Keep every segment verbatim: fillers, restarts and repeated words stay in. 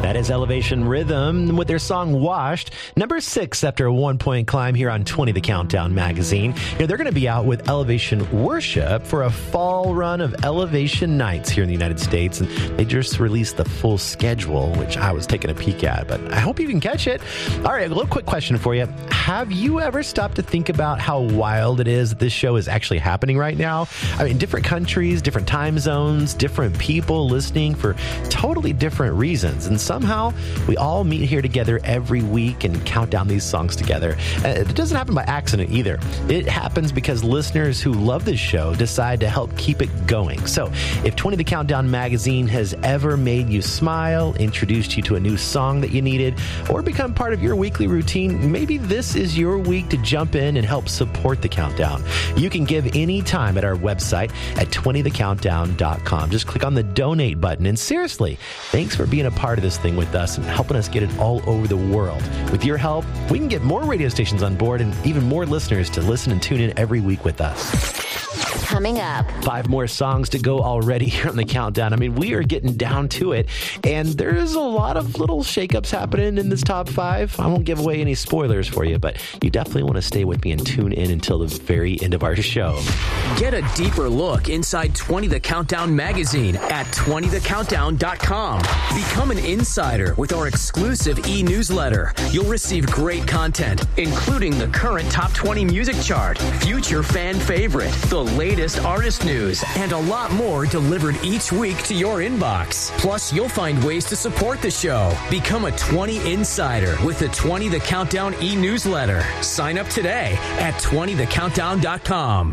That is Elevation Rhythm with their song Washed, number six after a one-point climb here on twenty The Countdown magazine. You know, they're going to be out with Elevation Worship for a fall run of Elevation Nights here in the United States, and they just released the full schedule, which I was taking a peek at, but I hope you can catch it. All right, a little quick question for you. Have you ever stopped to think about how wild it is that this show is actually happening right now? I mean, different countries, different time zones, different people listening for totally different reasons, and somehow we all meet here together every week and count down these songs together. Uh, it doesn't happen by accident either. It happens because listeners who love this show decide to help keep it going. So if twenty The Countdown magazine has ever made you smile, introduced you to a new song that you needed, or become part of your weekly routine, maybe this is your week to jump in and help support the Countdown. You can give any time at our website at twenty the countdown dot com. Just click on the donate button. And seriously, thanks for being a part of this thing with us and helping us get it all over the world. With your help, we can get more radio stations on board and even more listeners to listen and tune in every week with us. Coming up, five more songs to go already here on the Countdown. I mean, we are getting down to it, and there's a lot of little shakeups happening in this top five. I won't give away any spoilers for you, but you definitely want to stay with me and tune in until the very end of our show. Get a deeper look inside twenty The Countdown magazine at twenty the countdown dot com. Become an insider with our exclusive e-newsletter. You'll receive great content, including the current top twenty music chart, future fan favorite, the latest artist news, and a lot more delivered each week to your inbox. Plus, you'll find ways to support the show. Become a twenty Insider with the twenty The Countdown e-newsletter. Sign up today at twenty the countdown dot com.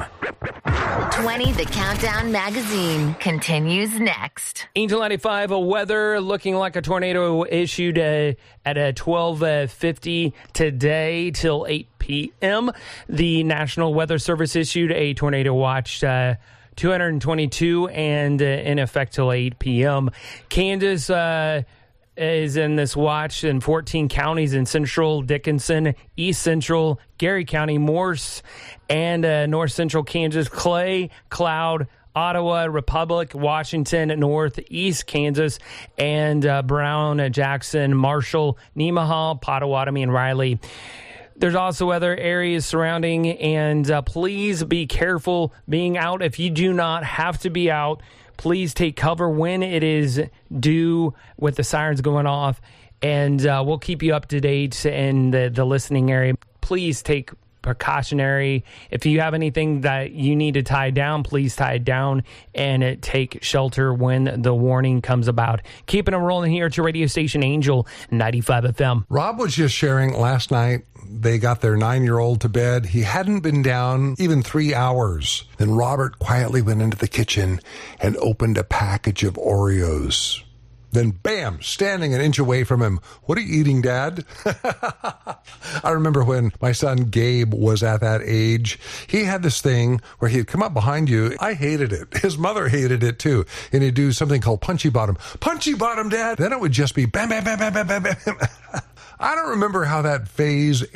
twenty The Countdown magazine continues next. Angel ninety-five, a weather looking like a tornado issued uh, at uh, twelve fifty today till eight p.m. The National Weather Service issued a tornado watch uh, two hundred twenty-two and uh, in effect till eight p.m. Kansas uh, is in this watch in fourteen counties in central Dickinson, east central Gary County, Morse, and uh, north central Kansas, Clay, Cloud, Ottawa, Republic, Washington, Northeast Kansas, and uh, Brown, uh, Jackson, Marshall, Nemaha, Pottawatomie, and Riley. There's also other areas surrounding, and uh, please be careful being out. If you do not have to be out, please take cover when it is due with the sirens going off, and uh, we'll keep you up to date in the, the listening area. Please take precautionary. If you have anything that you need to tie down, please tie it down and uh, take shelter when the warning comes about. Keeping it rolling here at your radio station, Angel ninety-five F M. Rob was just sharing last night. They got their nine-year-old to bed. He hadn't been down even three hours. Then Robert quietly went into the kitchen and opened a package of Oreos. Then, bam, standing an inch away from him. What are you eating, Dad? I remember when my son Gabe was at that age, he had this thing where he'd come up behind you. I hated it. His mother hated it, too. And he'd do something called punchy bottom. Punchy bottom, Dad. Then it would just be bam, bam, bam, bam, bam, bam, bam. I don't remember how that phase